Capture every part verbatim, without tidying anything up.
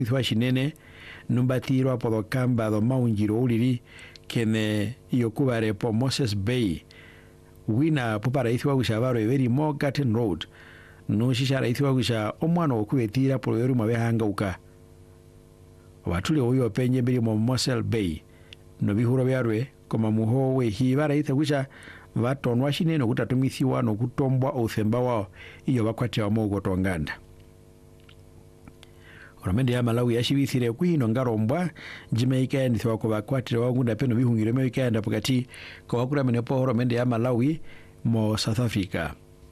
ithwa shinene numbatirwa podo kamba do maunjiro uliri kene yokubare po Moses Bay wina popara ithwa gushabaro everi mo Garten Road no shishara ithwa gusha omwana okubetira po yoru mabehanga uka watule oyo penye biri mo Moses Bay no bihuro byarwe koma muho we hibara ithwa gusha vatonwa shinene okutatumisiwa no kutombwa othemba wao iyo bakwatya mo gotonganda. Oromende ya Malawi yashibithire kwino ngarombwa Jamaica ndithwa ko bakwatire wagunda peno bihungire me weekend pokati ko wakura mene po oromende ya Malawi mo South Africa.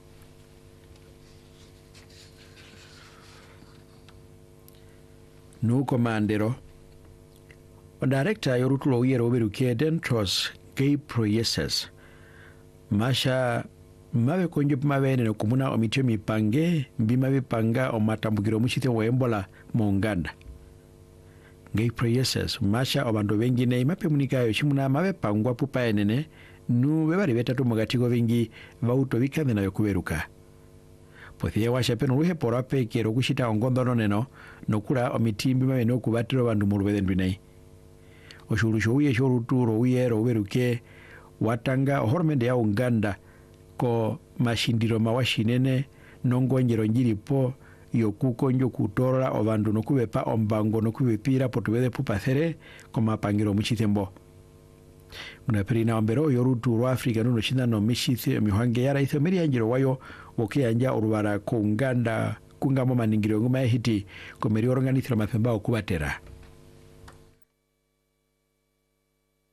No komandero o director yorutulo yero oberuke Dentros Ghebreyesus masha mabe konjo mabene no kumuna omityo mipange mbima bipanga o matambukiro mushite wa Ebola mu Uganda. Ghebreyesus masha obando bengine imape munikayo shimuna mabe pangwa pupa enene nu bebali betatu mugatigo bingi bauto bikande nayo kuberuka. Pothie washa peno ruhe porape kero kushita ongondo neno nokura omitimbi mabe no kubatiro bandu mu rubedendwi nei. Oshurusho uye shoruturo uye roberuke watanga hormende ya Uganda ko mashindiro mawashinene nongonjero njiripo yokukonjo kutora obandu nokubepa ombango nokubepira potubede pupathere ko mapangiro muchitembo. Munapirina ombero yoruturo Afrika nuno shinda no mishithe mihange yara itho meri anjiro wayo okeyanja orubara ko Uganda kungamo maningiro ngoma hiti ko meri organithira mapemba okubatera.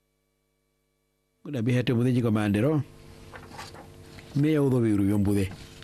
Kuna bihete mudenji komandero meya udo biru yombude.